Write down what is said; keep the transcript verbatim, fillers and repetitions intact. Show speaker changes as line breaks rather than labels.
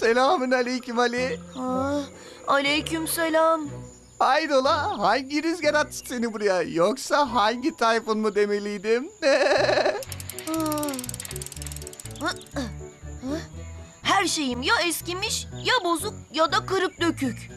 Selamün aleyküm Ali.
Aa, aleykümselam.
Hayrola, hangi rüzgar attı seni buraya? Yoksa hangi tayfun mu demeliydim?
Aa. Hı, hı. Her şeyim ya eskimiş, ya bozuk, ya da kırık dökük.